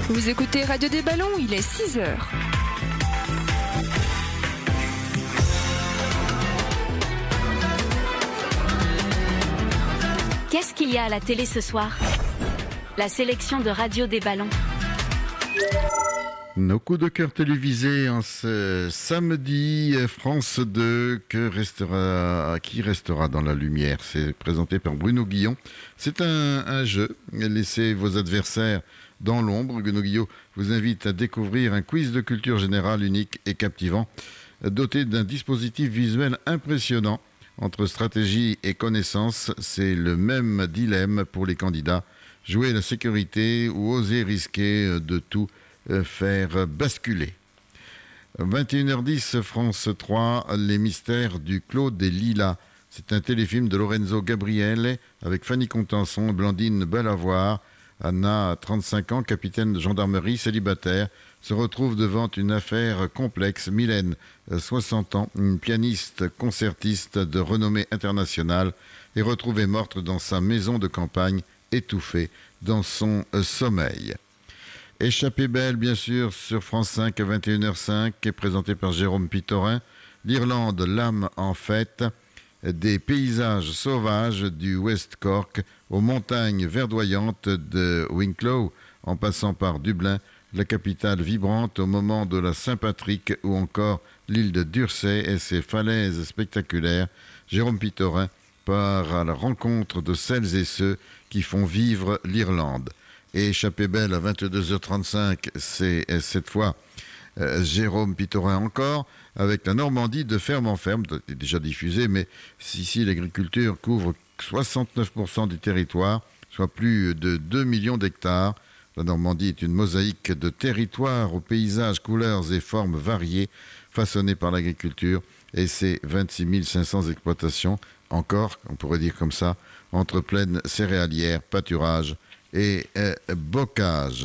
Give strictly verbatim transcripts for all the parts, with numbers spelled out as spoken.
Vous écoutez Radio des Ballons, il est six heures. Qu'est-ce qu'il y a à la télé ce soir? La sélection de Radio des Ballons. Nos coups de cœur télévisés en ce samedi, France deux, que restera, qui restera dans la lumière? C'est présenté par Bruno Guillon. C'est un, un jeu. Laissez vos adversaires dans l'ombre. Bruno Guillon vous invite à découvrir un quiz de culture générale unique et captivant, doté d'un dispositif visuel impressionnant. Entre stratégie et connaissance, c'est le même dilemme pour les candidats. Jouer la sécurité ou oser risquer de tout faire basculer. vingt et une heures dix, France trois, Les mystères du Clos des Lilas. C'est un téléfilm de Lorenzo Gabriele avec Fanny Contenson, Blandine Balavoir. Anna, trente-cinq ans, capitaine de gendarmerie, célibataire, se retrouve devant une affaire complexe. Mylène, soixante ans, une pianiste concertiste de renommée internationale, est retrouvée morte dans sa maison de campagne, étouffée dans son sommeil. Échappée belle, bien sûr, sur France cinq à vingt et une heures cinq, est présenté par Jérôme Pitorin. L'Irlande, l'âme en fête, des paysages sauvages du West Cork aux montagnes verdoyantes de Wicklow, en passant par Dublin, la capitale vibrante au moment de la Saint-Patrick, ou encore l'île de Dursey et ses falaises spectaculaires. Jérôme Pitorin part à la rencontre de celles et ceux qui font vivre l'Irlande. Et Échappée belle à vingt-deux heures trente-cinq, c'est cette fois euh, Jérôme Pitorin encore, avec la Normandie de ferme en ferme, déjà diffusée, mais ici l'agriculture couvre soixante-neuf pour cent du territoire, soit plus de deux millions d'hectares. La Normandie est une mosaïque de territoires aux paysages, couleurs et formes variées, façonnés par l'agriculture, et ses vingt-six mille cinq cents exploitations, encore, on pourrait dire comme ça, entre plaines céréalières, pâturages et euh, bocage.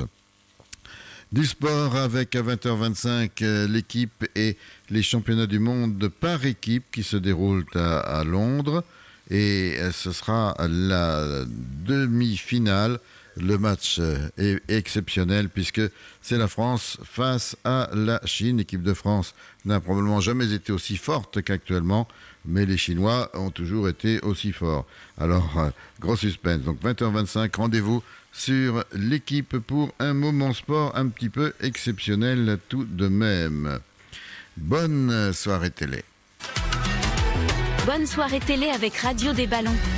Du sport avec à vingt heures vingt-cinq euh, l'équipe et les championnats du monde par équipe qui se déroulent à, à Londres, et euh, ce sera la demi-finale. Le match euh, est exceptionnel puisque c'est la France face à la Chine. L'équipe de France n'a probablement jamais été aussi forte qu'actuellement, mais les Chinois ont toujours été aussi forts. Alors, euh, gros suspense. Donc vingt heures vingt-cinq, rendez-vous sur l'équipe pour un moment sport un petit peu exceptionnel tout de même. Bonne soirée télé. Bonne soirée télé avec Radio des Ballons.